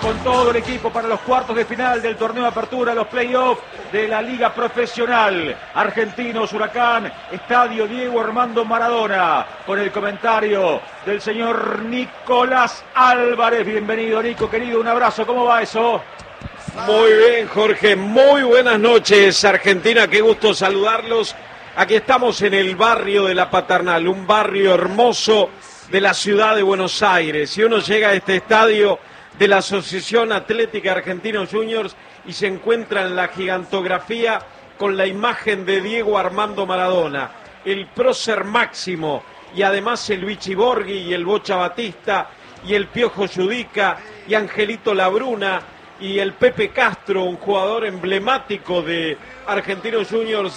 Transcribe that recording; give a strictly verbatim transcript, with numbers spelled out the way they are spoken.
con todo el equipo para los cuartos de final del torneo de apertura, los playoffs de la Liga Profesional. Argentinos, Huracán, Estadio Diego Armando Maradona, con el comentario del señor Nicolás Álvarez. Bienvenido, Nico, querido, un abrazo. ¿Cómo va eso? Muy bien, Jorge, muy buenas noches, Argentina, qué gusto saludarlos. Aquí estamos en el barrio de La Paternal, un barrio hermoso de la ciudad de Buenos Aires. Y uno llega a este estadio de la Asociación Atlética Argentinos Juniors y se encuentra en la gigantografía con la imagen de Diego Armando Maradona, el prócer máximo, y además el Vichy Borghi y el Bocha Batista y el Piojo Judica y Angelito Labruna y el Pepe Castro, un jugador emblemático de Argentinos Juniors